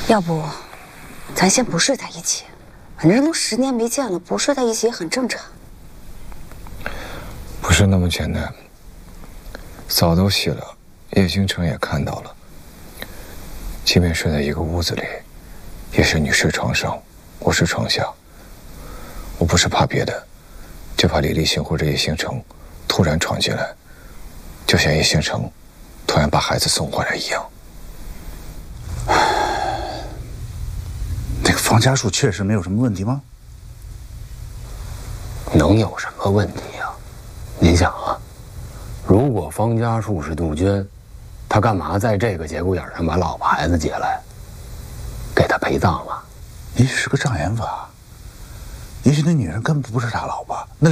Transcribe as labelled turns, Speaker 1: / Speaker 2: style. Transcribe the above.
Speaker 1: 要不，咱先不睡在一起，反正都10年没见了，不睡在一起也很正常。
Speaker 2: 不是那么简单。澡都洗了，叶星辰也看到了。即便睡在一个屋子里，也是你睡床上，我睡床下。我不是怕别的，就怕李立新或者叶星辰突然闯进来，就像叶星辰突然把孩子送回来一样。
Speaker 3: 那个方家树确实没有什么问题吗？
Speaker 4: 能有什么问题啊？你想啊，如果方家树是杜鹃，他干嘛在这个节骨眼上把老婆孩子接来，给他陪葬了？
Speaker 3: 也许是个障眼法，也许那女人根本不是他老婆，那